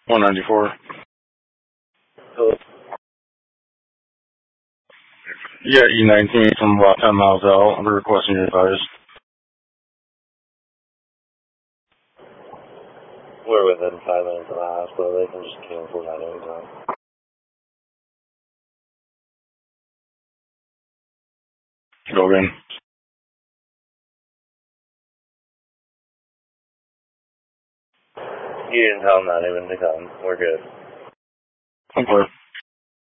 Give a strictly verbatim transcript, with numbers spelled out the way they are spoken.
one ninety-four. Hello. Yeah, E nineteen from about ten miles out. I'm requesting your advice. We're within five minutes of the hospital. They can just cancel that anytime. Go again. You didn't tell them not even to come. We're good. Okay.